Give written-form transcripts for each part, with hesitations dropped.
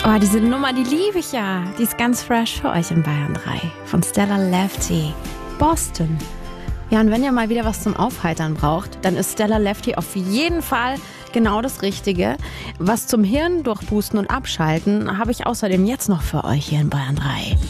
Oh, diese Nummer, die liebe ich ja. Die ist ganz fresh für euch in Bayern 3. Von Stella Lefty. Boston. Ja, und wenn ihr mal wieder was zum Aufheitern braucht, dann ist Stella Lefty auf jeden Fall genau das Richtige. Was zum Hirn durchpusten und abschalten, habe ich außerdem jetzt noch für euch hier in Bayern 3.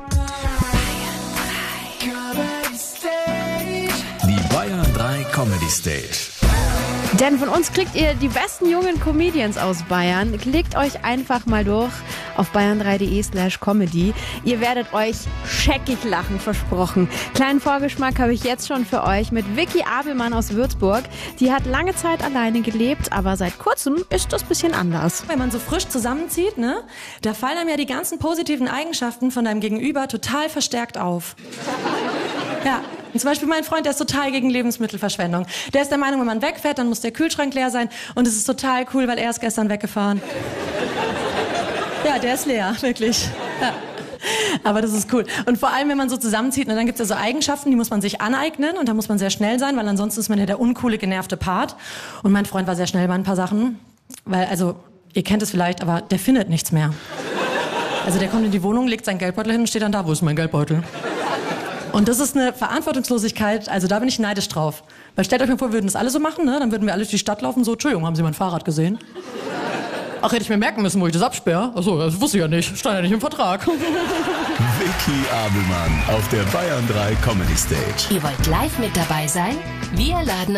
Die Bayern 3 Comedy Stage. Denn von uns kriegt ihr die besten jungen Comedians aus Bayern. Klickt euch einfach mal durch auf bayern3.de/comedy. Ihr werdet euch scheckig lachen, versprochen. Kleinen Vorgeschmack habe ich jetzt schon für euch mit Vicky Abelmann aus Würzburg. Die hat lange Zeit alleine gelebt, aber seit kurzem ist das ein bisschen anders. Wenn man so frisch zusammenzieht, ne, da fallen einem ja die ganzen positiven Eigenschaften von deinem Gegenüber total verstärkt auf. Ja, und zum Beispiel mein Freund, der ist total gegen Lebensmittelverschwendung. Der ist der Meinung, wenn man wegfährt, dann muss der Kühlschrank leer sein. Und es ist total cool, weil er ist gestern weggefahren. Ja, der ist leer, wirklich. Ja. Aber das ist cool. Und vor allem, wenn man so zusammenzieht, dann gibt es ja so Eigenschaften, die muss man sich aneignen. Und da muss man sehr schnell sein, weil ansonsten ist man ja der uncoole, genervte Part. Und mein Freund war sehr schnell bei ein paar Sachen. Weil, also, ihr kennt es vielleicht, aber der findet nichts mehr. Also der kommt in die Wohnung, legt seinen Geldbeutel hin und steht dann da, wo ist mein Geldbeutel? Und das ist eine Verantwortungslosigkeit, also da bin ich neidisch drauf. Weil stellt euch mal vor, wir würden das alle so machen, ne? Dann würden wir alle durch die Stadt laufen, so, Entschuldigung, haben Sie mein Fahrrad gesehen? Ach, hätte ich mir merken müssen, wo ich das absperre? Achso, das wusste ich ja nicht, stand ja nicht im Vertrag. Vicky Abelmann auf der Bayern 3 Comedy Stage. Ihr wollt live mit dabei sein? Wir laden